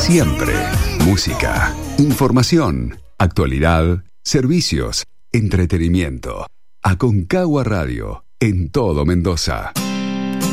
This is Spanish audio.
Siempre. Música, información, actualidad, servicios, entretenimiento. Aconcagua Radio, en todo Mendoza.